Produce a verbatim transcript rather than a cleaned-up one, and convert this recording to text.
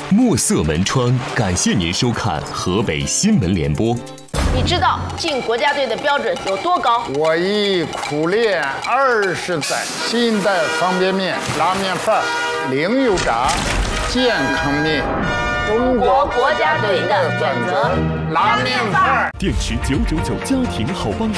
墨色门窗感谢您收看河北新闻联播。 你知道进国家队的标准有多高？ 我已苦练二十载，新代方便面、拉面饭、零油炸、健康面。 中国国家队的选择，拉面饭。 电池九九九家庭好帮手。